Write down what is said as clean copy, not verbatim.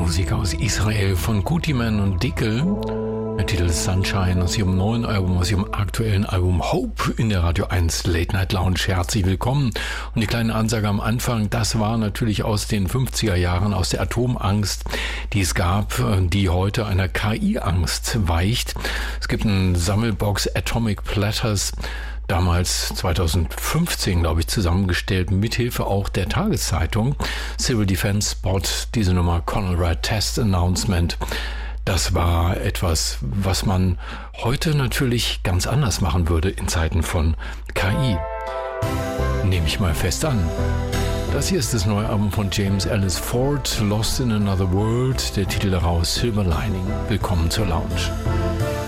Musik aus Israel von Kutiman und Dickel. Der Titel Sunshine aus ihrem neuen Album, aus ihrem aktuellen Album Hope in der Radio 1 Late Night Lounge. Herzlich willkommen. Und die kleine Ansage am Anfang, das war natürlich aus den 50er Jahren, aus der Atomangst, die es gab, die heute einer KI-Angst weicht. Es gibt eine Sammelbox Atomic Platters, damals 2015, glaube ich, zusammengestellt, mithilfe auch der Tageszeitung. Civil Defense Spot, diese Nummer Conrad Test Announcement. Das war etwas, was man heute natürlich ganz anders machen würde in Zeiten von KI. Nehme ich mal fest an. Das hier ist das neue Album von James Ellis Ford, Lost in Another World, der Titel daraus Silver Lining. Willkommen zur Lounge.